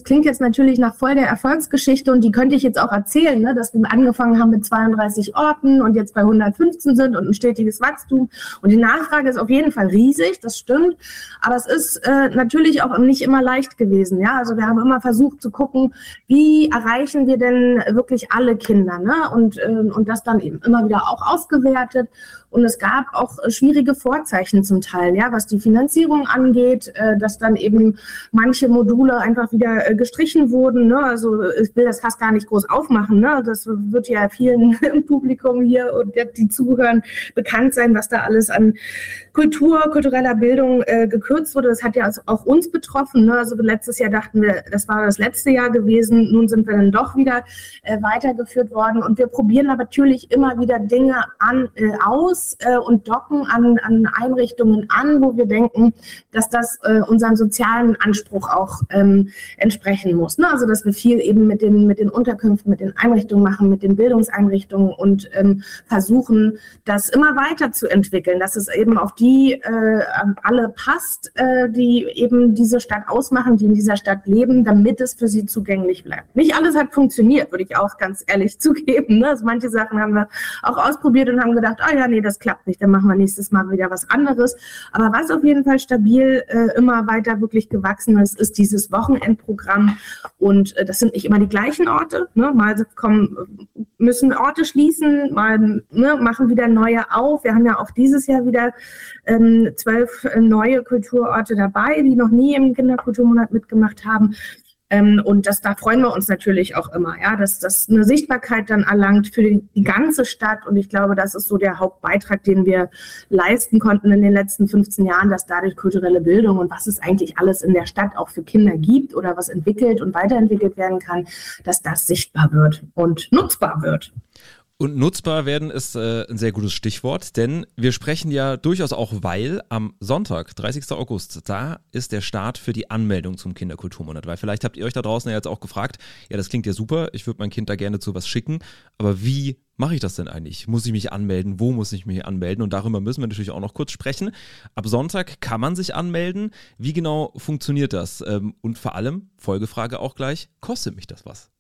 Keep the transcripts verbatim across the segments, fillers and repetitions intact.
klingt jetzt natürlich nach voll der Erfolgsgeschichte und die könnte ich jetzt auch erzählen, ne, dass wir angefangen haben mit zweiunddreißig Orten und jetzt bei hundertfünfzehn sind und ein stetiges Wachstum. Und die Nachfrage ist auf jeden Fall riesig, das stimmt. Aber es ist äh, natürlich auch nicht immer leicht gewesen. Ja, also wir haben immer versucht zu gucken, wie erreichen wir denn wirklich alle Kinder, ne? Und, äh, und das dann eben immer wieder auch ausgewertet. Und es gab auch schwierige Vorzeichen zum Teil, ja, was die Finanzierung angeht, äh, dass dann eben manche Module einfach wieder äh, gestrichen wurden. Ne? Also ich will das fast gar nicht groß aufmachen. Ne? Das wird ja vielen im Publikum hier und die zuhören bekannt sein, was da alles an Kultur, kultureller Bildung äh, gekürzt wurde. Das hat ja auch uns betroffen. Ne? Also letztes Jahr dachten wir, das war das letzte Jahr gewesen. Nun sind wir dann doch wieder äh, weitergeführt worden. Und wir probieren aber natürlich immer wieder Dinge an, äh, aus, und docken an, an Einrichtungen an, wo wir denken, dass das äh, unserem sozialen Anspruch auch ähm, entsprechen muss. Ne? Also dass wir viel eben mit den, mit den Unterkünften, mit den Einrichtungen machen, mit den Bildungseinrichtungen und ähm, versuchen, das immer weiter zu entwickeln, dass es eben auf die äh, alle passt, äh, die eben diese Stadt ausmachen, die in dieser Stadt leben, damit es für sie zugänglich bleibt. Nicht alles hat funktioniert, würde ich auch ganz ehrlich zugeben. Ne? Also manche Sachen haben wir auch ausprobiert und haben gedacht, ah ja, nee, das klappt nicht, dann machen wir nächstes Mal wieder was anderes. Aber was auf jeden Fall stabil äh, immer weiter wirklich gewachsen ist, ist dieses Wochenendprogramm. Und äh, das sind nicht immer die gleichen Orte. Ne? Mal kommen, müssen Orte schließen, mal ne, machen wieder neue auf. Wir haben ja auch dieses Jahr wieder ähm, zwölf äh, neue Kulturorte dabei, die noch nie im Kinderkulturmonat mitgemacht haben. Ähm, und das, da freuen wir uns natürlich auch immer, ja, dass das eine Sichtbarkeit dann erlangt für die, die ganze Stadt. Und ich glaube, das ist so der Hauptbeitrag, den wir leisten konnten in den letzten fünfzehn Jahren, dass dadurch kulturelle Bildung und was es eigentlich alles in der Stadt auch für Kinder gibt oder was entwickelt und weiterentwickelt werden kann, dass das sichtbar wird und nutzbar wird. Und nutzbar werden ist äh, ein sehr gutes Stichwort, denn wir sprechen ja durchaus auch, weil am Sonntag, dreißigsten August, da ist der Start für die Anmeldung zum Kinderkulturmonat. Weil vielleicht habt ihr euch da draußen ja jetzt auch gefragt, ja, das klingt ja super, ich würde mein Kind da gerne zu was schicken, aber wie mache ich das denn eigentlich? Muss ich mich anmelden? Wo muss ich mich anmelden? Und darüber müssen wir natürlich auch noch kurz sprechen. Ab Sonntag kann man sich anmelden. Wie genau funktioniert das? Ähm, und vor allem, Folgefrage auch gleich, kostet mich das was?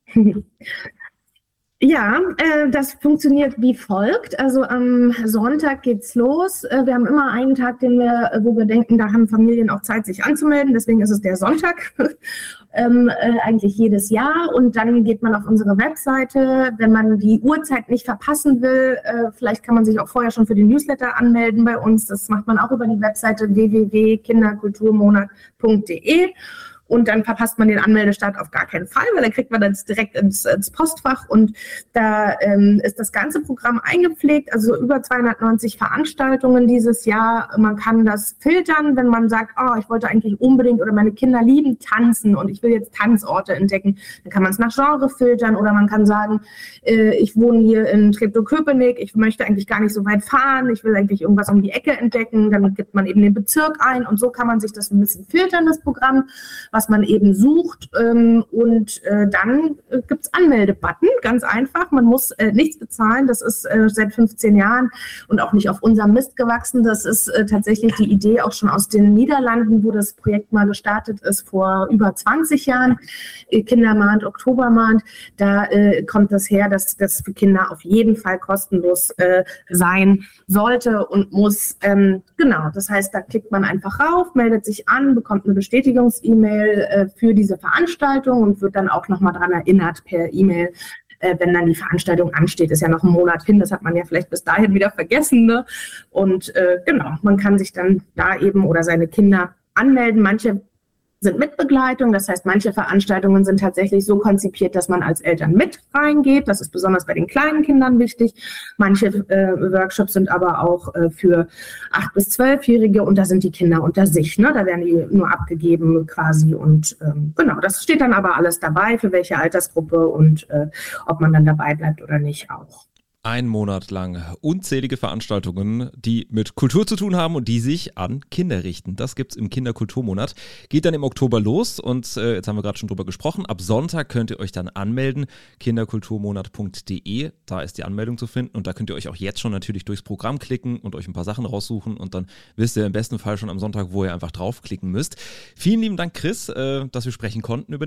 Ja, äh, das funktioniert wie folgt. Also am Sonntag geht's los. Äh, wir haben immer einen Tag, den wir, wo wir denken, da haben Familien auch Zeit, sich anzumelden. Deswegen ist es der Sonntag, ähm, äh, eigentlich jedes Jahr. Und dann geht man auf unsere Webseite. Wenn man die Uhrzeit nicht verpassen will, äh, vielleicht kann man sich auch vorher schon für den Newsletter anmelden bei uns. Das macht man auch über die Webseite w w w punkt kinderkulturmonat punkt d e. Und dann verpasst man den Anmeldestart auf gar keinen Fall, weil dann kriegt man das direkt ins, ins Postfach und da ähm, ist das ganze Programm eingepflegt, also über zweihundertneunzig Veranstaltungen dieses Jahr. Man kann das filtern, wenn man sagt, oh, ich wollte eigentlich unbedingt oder meine Kinder lieben tanzen und ich will jetzt Tanzorte entdecken, dann kann man es nach Genre filtern oder man kann sagen, äh, ich wohne hier in Treptow-Köpenick, ich möchte eigentlich gar nicht so weit fahren, ich will eigentlich irgendwas um die Ecke entdecken, dann gibt man eben den Bezirk ein und so kann man sich das ein bisschen filtern, das Programm, was man eben sucht ähm, und äh, dann äh, gibt es Anmeldebutton, ganz einfach. Man muss äh, nichts bezahlen, das ist äh, seit fünfzehn Jahren und auch nicht auf unserem Mist gewachsen. Das ist äh, tatsächlich die Idee auch schon aus den Niederlanden, wo das Projekt mal gestartet ist vor über zwanzig Jahren. Äh, Kindermahnt, Oktobermahnt, da äh, kommt das her, dass das für Kinder auf jeden Fall kostenlos äh, sein sollte und muss. Ähm, genau, das heißt, da klickt man einfach rauf, meldet sich an, bekommt eine Bestätigungs-E-Mail für diese Veranstaltung und wird dann auch nochmal daran erinnert per E-Mail, äh, wenn dann die Veranstaltung ansteht. Ist ja noch ein Monat hin, das hat man ja vielleicht bis dahin wieder vergessen. Ne? Und äh, genau, man kann sich dann da eben oder seine Kinder anmelden. Manche sind mit Begleitung, das heißt, manche Veranstaltungen sind tatsächlich so konzipiert, dass man als Eltern mit reingeht. Das ist besonders bei den kleinen Kindern wichtig. Manche äh, Workshops sind aber auch äh, für acht- bis zwölfjährige und da sind die Kinder unter sich. Ne? Da werden die nur abgegeben quasi und ähm, genau, das steht dann aber alles dabei, für welche Altersgruppe und äh, ob man dann dabei bleibt oder nicht auch. Ein Monat lang unzählige Veranstaltungen, die mit Kultur zu tun haben und die sich an Kinder richten. Das gibt's im Kinderkulturmonat. Geht dann im Oktober los und äh, jetzt haben wir gerade schon drüber gesprochen. Ab Sonntag könnt ihr euch dann anmelden. kinderkulturmonat punkt d e, da ist die Anmeldung zu finden und da könnt ihr euch auch jetzt schon natürlich durchs Programm klicken und euch ein paar Sachen raussuchen und dann wisst ihr im besten Fall schon am Sonntag, wo ihr einfach draufklicken müsst. Vielen lieben Dank, Chris, äh, dass wir sprechen konnten über